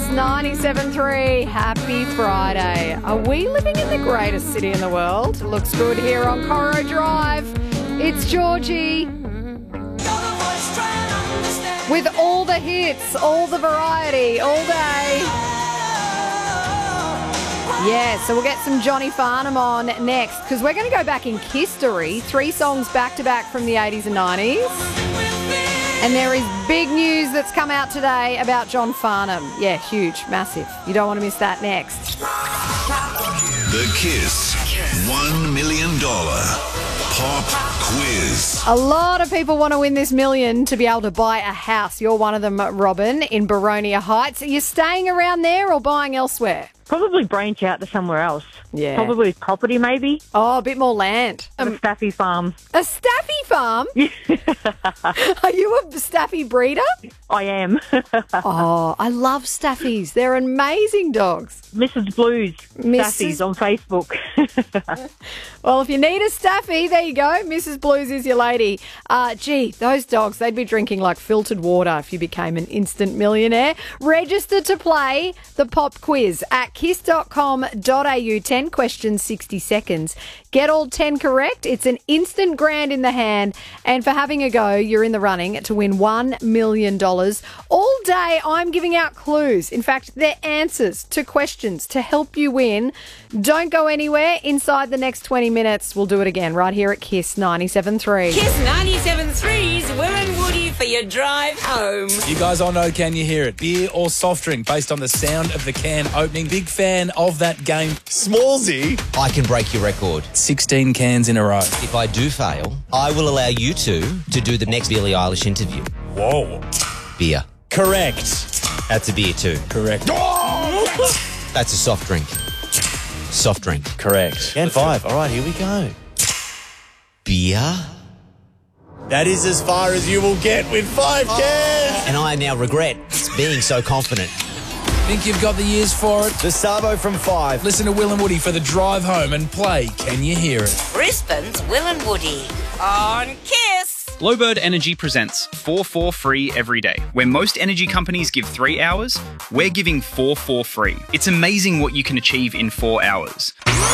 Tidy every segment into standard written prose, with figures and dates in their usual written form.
97.3. Happy Friday. Are we living in the greatest city in the world? Looks good here on Corro Drive. It's Georgie. With all the hits, all the variety, all day. Yeah, so we'll get some Johnny Farnham on next because we're going to go back in history. 3 songs back-to-back from the 80s and 90s. And there is big news that's come out today about John Farnham. Yeah, huge, massive. You don't want to miss that next. The Kiss $1 million Pop Quiz. A lot of people want to win this million to be able to buy a house. You're one of them, Robin, in Baronia Heights. Are you staying around there or buying elsewhere? Probably branch out to somewhere else. Yeah. Probably property, maybe. Oh, a bit more land. A Staffy farm. A Staffy farm? Are you a Staffy breeder? I am. Oh, I love Staffies. They're amazing dogs. Mrs. Blues Staffies on Facebook. Well, if you need a Staffy, there you go. Mrs. Blues is your lady. Gee, those dogs, they'd be drinking like filtered water if you became an instant millionaire. Register to play the pop quiz at kiss.com.au. 10 questions, 60 seconds. Get all 10 correct. It's an instant grand in the hand. And for having a go, you're in the running to win $1 million. All day, I'm giving out clues. In fact, they're answers to questions to help you win. Don't go anywhere. Inside the next 20 minutes, we'll do it again right here at Kiss 97.3. Kiss 97.3's Will and Woody for your drive home. You guys all know Can You Hear It? Beer or soft drink based on the sound of the can opening. Big fan of that game. Smallsy. I can break your record. 16 cans in a row. If I do fail, I will allow you two to do the next Billie Eilish interview. Whoa. Beer. Correct. That's a beer too. Correct. That's a soft drink. Soft drink. Correct. Can 5. All right, here we go. Beer. That is as far as you will get with 5 cans. And I now regret being so confident. Think you've got the years for it? The Sabo from 5. Listen to Will and Woody for the drive home and play Can You Hear It? Brisbane's Will and Woody on Kiss. Glowbird Energy presents 4 for free every day. Where most energy companies give 3 hours, we're giving 4 for free. It's amazing what you can achieve in 4 hours.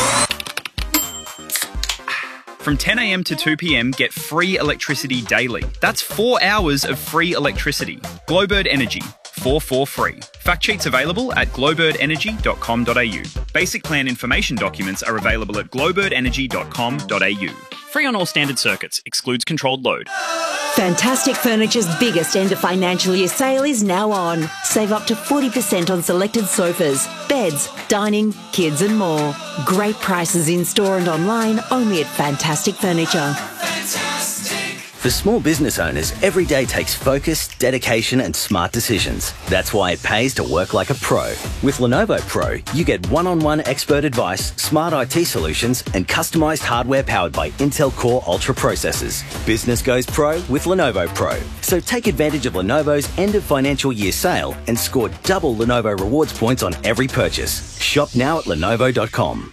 From 10 a.m. to 2 p.m, get free electricity daily. That's 4 hours of free electricity. Glowbird Energy. 4 for free. Fact sheets available at glowbirdenergy.com.au. Basic plan information documents are available at glowbirdenergy.com.au. Free on all standard circuits. Excludes controlled load. Fantastic Furniture's biggest end of financial year sale is now on. Save up to 40% on selected sofas, beds, dining, kids and more. Great prices in store and online only at Fantastic Furniture. For small business owners, every day takes focus, dedication and smart decisions. That's why it pays to work like a pro. With Lenovo Pro, you get one-on-one expert advice, smart IT solutions and customised hardware powered by Intel Core Ultra processors. Business goes pro with Lenovo Pro. So take advantage of Lenovo's end of financial year sale and score double Lenovo rewards points on every purchase. Shop now at Lenovo.com.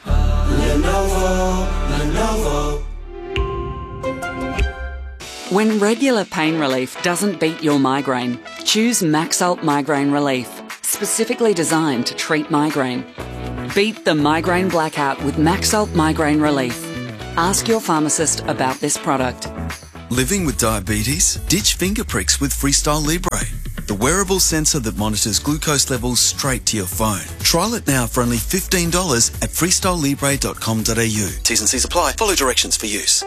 Lenovo. When regular pain relief doesn't beat your migraine, choose Maxalt Migraine Relief, specifically designed to treat migraine. Beat the migraine blackout with Maxalt Migraine Relief. Ask your pharmacist about this product. Living with diabetes? Ditch finger pricks with Freestyle Libre, the wearable sensor that monitors glucose levels straight to your phone. Trial it now for only $15 at freestylelibre.com.au. T's and C's apply. Follow directions for use.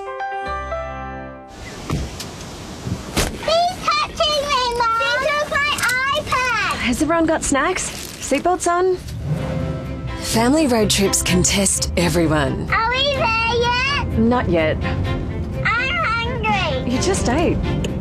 Has everyone got snacks? Seatbelts on? Family road trips can test everyone. Are we there yet? Not yet. I'm hungry. You just ate.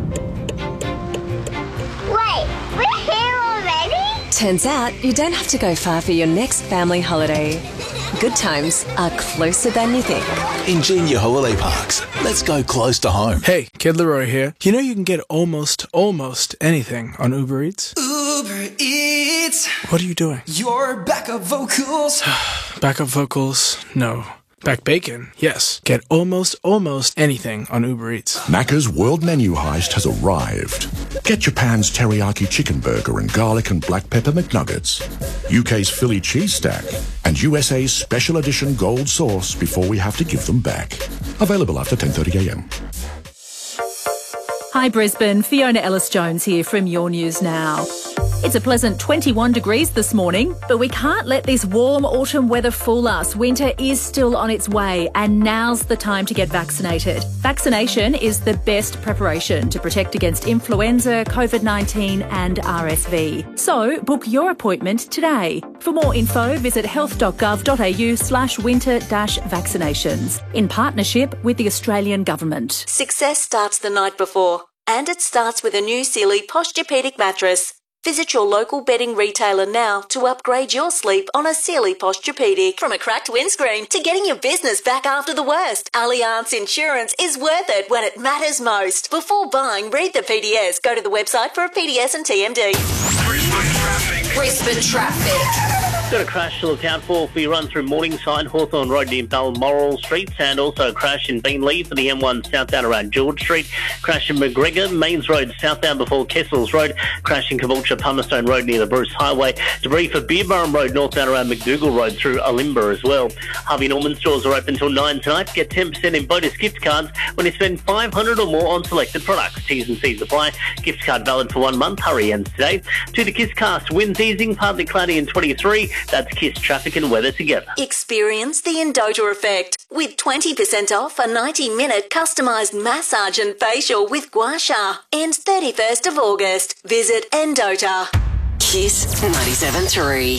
Wait, we're here already? Turns out you don't have to go far for your next family holiday. Good times are closer than you think. Ingenia Holiday Parks. Let's go close to home. Hey, Kid Leroy here. You know you can get almost anything on Uber Eats? Uber Eats. What are you doing? Your backup vocals. Backup vocals? No. Back bacon? Yes. Get almost anything on Uber Eats. Macca's World Menu Heist has arrived. Get Japan's teriyaki chicken burger and garlic and black pepper McNuggets, UK's Philly cheese stack, and USA's special edition gold sauce before we have to give them back. Available after 10:30am. Hi Brisbane, Fiona Ellis-Jones here from Your News Now. It's a pleasant 21 degrees this morning, but we can't let this warm autumn weather fool us. Winter is still on its way and now's the time to get vaccinated. Vaccination is the best preparation to protect against influenza, COVID-19 and RSV. So book your appointment today. For more info, visit health.gov.au/winter-vaccinations in partnership with the Australian Government. Success starts the night before, and it starts with a new Sealy Posturepedic mattress. Visit your local bedding retailer now to upgrade your sleep on a Sealy Posturepedic. From a cracked windscreen to getting your business back after the worst, Allianz Insurance is worth it when it matters most. Before buying, read the PDS. Go to the website for a PDS and TMD. Brisbane traffic. Got a crash to look out for you run through Morningside, Hawthorne Road near Balmoral Street, and also a crash in Beenleigh for the M1 southbound around George Street. Crash in McGregor, Mains Road southbound before Kessels Road. Crash in Caboolture, Palmerstone Road near the Bruce Highway. Debris for Beerburrum Road northbound around McDougall Road through Olimba as well. Harvey Norman stores are open till 9 tonight. Get 10% in bonus gift cards when you spend $500 or more on selected products. T's and C's apply. Gift card valid for 1 month. Hurry ends today. To the Kisscast, winds easing, partly cloudy in 23. That's Kiss traffic and weather together. Experience the Endota effect with 20% off a 90-minute customised massage and facial with Gua Sha. Ends 31st of August. Visit Endota. Kiss 97.3.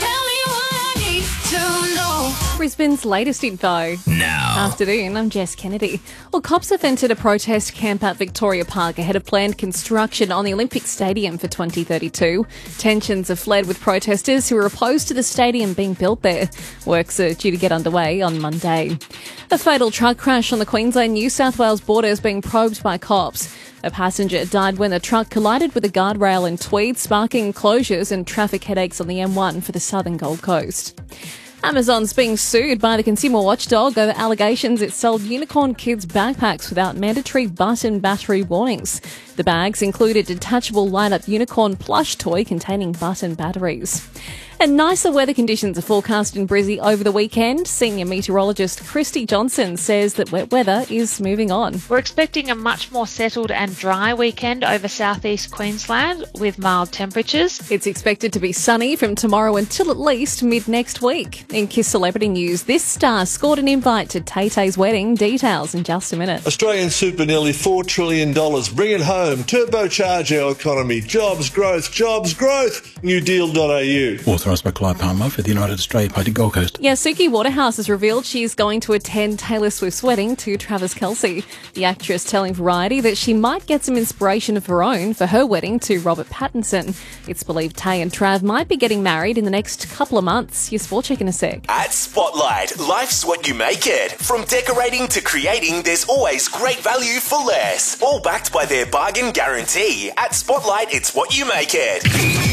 Brisbane's latest info. Now. Afternoon, I'm Jess Kennedy. Well, cops have entered a protest camp at Victoria Park ahead of planned construction on the Olympic Stadium for 2032. Tensions have fled with protesters who are opposed to the stadium being built there. Works are due to get underway on Monday. A fatal truck crash on the Queensland-New South Wales border is being probed by cops. A passenger died when the truck collided with a guardrail in Tweed, sparking closures and traffic headaches on the M1 for the southern Gold Coast. Amazon's being sued by the consumer watchdog over allegations it sold Unicorn Kids backpacks without mandatory button battery warnings. The bags include a detachable light-up unicorn plush toy containing button batteries. And nicer weather conditions are forecast in Brizzy over the weekend. Senior meteorologist Christy Johnson says that wet weather is moving on. We're expecting a much more settled and dry weekend over southeast Queensland with mild temperatures. It's expected to be sunny from tomorrow until at least mid-next week. In Kiss Celebrity News, this star scored an invite to Tay-Tay's wedding. Details in just a minute. Australian super nearly $4 trillion. Bring it home. Turbocharge our economy. Jobs, growth, jobs, growth. Newdeal.au. Authorised by Clive Palmer for the United Australia Party Gold Coast. Yeah, Suki Waterhouse has revealed she is going to attend Taylor Swift's wedding to Travis Kelce. The actress telling Variety that she might get some inspiration of her own for her wedding to Robert Pattinson. It's believed Tay and Trav might be getting married in the next couple of months. Your sport check in a sec. At Spotlight, life's what you make it. From decorating to creating, there's always great value for less. All backed by their bargain guarantee. At Spotlight, it's what you make it.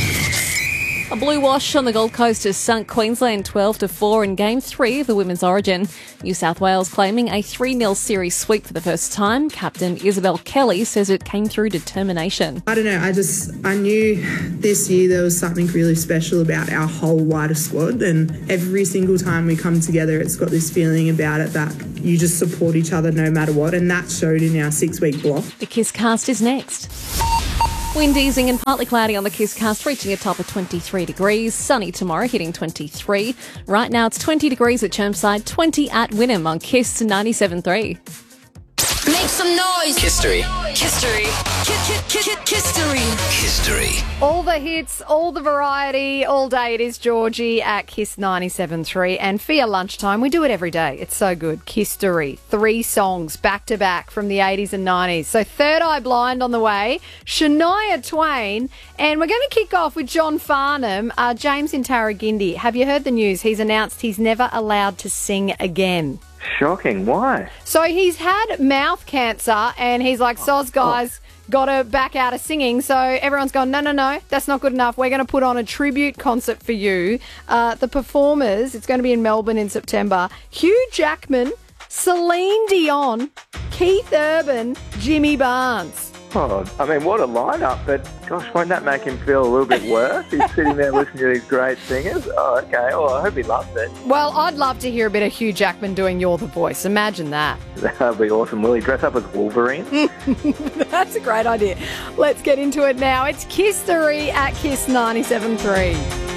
A blue wash on the Gold Coast has sunk Queensland 12-4 in Game 3 of the Women's Origin. New South Wales claiming a 3-0 series sweep for the first time. Captain Isabel Kelly says it came through determination. I don't know, I knew this year there was something really special about our whole wider squad, and every single time we come together it's got this feeling about it that you just support each other no matter what, and that showed in our 6-week block. The Kiss Cast is next. Wind easing and partly cloudy on the Kiss Cast, reaching a top of 23 degrees. Sunny tomorrow, hitting 23. Right now it's 20 degrees at Chermside, 20 at Wynnum on Kiss 97.3. Make some noise. History. History. History. History. All the hits, all the variety, all day. It is Georgie at Kiss 97.3. And for your lunchtime, we do it every day. It's so good. History. 3 songs back to back from the 80s and 90s. So Third Eye Blind on the way. Shania Twain. And we're going to kick off with John Farnham. James in Tarragindi. Have you heard the news? He's announced he's never allowed to sing again. Shocking. Why? So he's had mouth cancer and he's like, soz guys, got to back out of singing. So everyone's gone, no, that's not good enough. We're going to put on a tribute concert for you. The performers, it's going to be in Melbourne in September. Hugh Jackman, Celine Dion, Keith Urban, Jimmy Barnes. Oh, I mean, what a lineup, but gosh, won't that make him feel a little bit worse? He's sitting there listening to these great singers. Oh, okay. Well, I hope he loves it. Well, I'd love to hear a bit of Hugh Jackman doing You're the Voice. Imagine that. That'd be awesome. Will he dress up as Wolverine? That's a great idea. Let's get into it now. It's Kiss 3 at Kiss 97.3.